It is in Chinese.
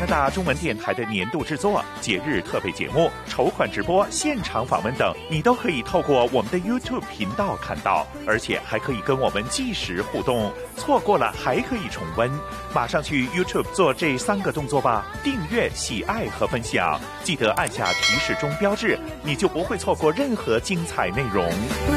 拿大中文电台的年度制作、节日特备节目、筹款直播、现场访问等，你都可以透过我们的 YouTube 频道看到，而且还可以跟我们即时互动。错过了还可以重温，马上去 YouTube 做这3个动作吧：订阅、喜爱和分享，记得按下提示钟标志，你就不会错过任何精彩内容。